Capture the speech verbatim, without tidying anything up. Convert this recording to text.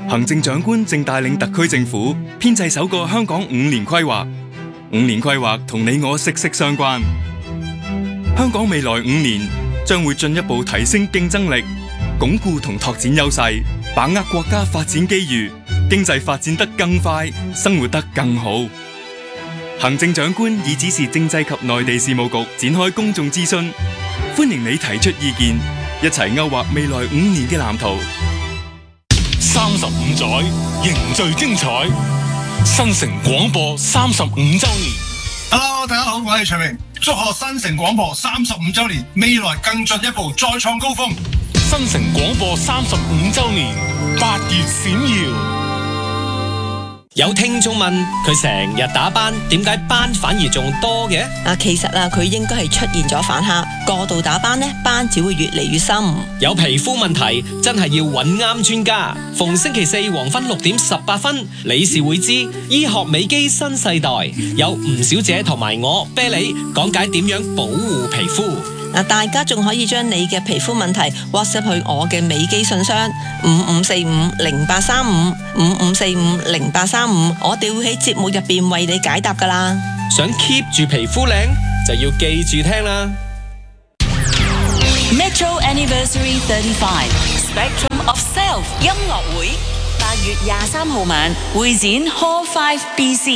行政長官正帶領特區政府編製首個香港五年規劃。五年規劃同你我息息相關。香港未來五年將會進一步提升競爭力，鞏固同拓展優勢，把握國家發展機遇，經濟發展得更快，生活得更好。行政長官已指示政制及內地事務局展開公眾諮詢，歡迎你提出意見，一齊勾畫未來五年嘅藍圖。 三十五載凝聚精彩，新城廣播三十五週年。 Hello， 大家好，我係徐明，祝賀新城廣播三十五週年，未來更進一步，再創高峰。 新城廣播三十五週年，八月閃耀。 有聽眾問佢成日打斑，點解斑反而仲多嘅？ 啊，其實啊，佢應該係出現咗反黑，過度打斑呢，斑只會越嚟越深。 有皮膚問題真係要揾啱專家。逢星期四黃昏六點十八分，理事會知醫學美肌新世代，有吳小姐同埋我啤梨講解點樣保護皮膚。 嗱，大家仲可以將你嘅皮膚問題 WhatsApp 去我嘅美肌信箱五五四五零八三五五五四五零八三五，我哋會喺節目入邊為你解答噶啦。 想 keep 住皮膚靚，就要記住聽啦。 Metro Anniversary thirty-five Spectrum of Self 音樂會，八月廿三號晚會展 Hall Five B C。